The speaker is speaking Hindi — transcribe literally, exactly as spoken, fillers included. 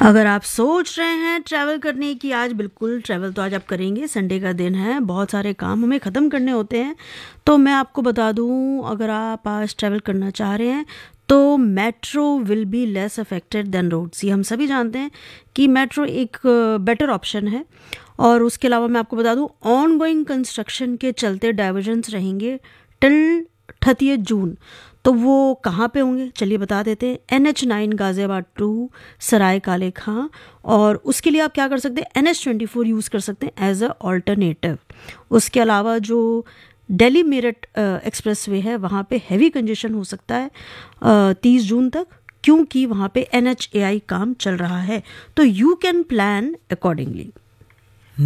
अगर आप सोच रहे हैं ट्रैवल करने की, आज बिल्कुल ट्रैवल तो आज आप करेंगे, संडे का दिन है, बहुत सारे काम हमें ख़त्म करने होते हैं। तो मैं आपको बता दूं, अगर आप आज ट्रैवल करना चाह रहे हैं तो metro will be less affected then roads. ये हम सभी जानते हैं कि मेट्रो एक बेटर ऑप्शन है। और उसके अलावा मैं आपको बता दूं, ऑन गोइंग कंस्ट्रक्शन के चलते डाइवर्जन्स रहेंगे टिल थर्टियथ जून। तो वो कहाँ पे होंगे, चलिए बता देते हैं। N H nine Ghaziabad to सराय काले खां, और उसके लिए आप क्या कर सकते हैं, N H twenty four use कर सकते हैं एज अ ऑल्टरनेटिव। उसके अलावा जो दिल्ली मेरठ एक्सप्रेस वे है, वहाँ पे हैवी कंजेशन हो सकता है तीस जून तक, क्योंकि वहाँ पे एन एच ए आई काम चल रहा है। तो यू कैन प्लान अकॉर्डिंगली।